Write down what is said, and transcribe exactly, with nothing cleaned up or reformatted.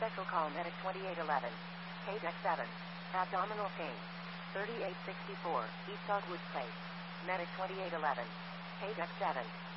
Special call medic twenty-eight eleven. K D E C seven. Abdominal pain. thirty-eight sixty-four, East Dogwood Place. Medic twenty-eight eleven. K D E C seven.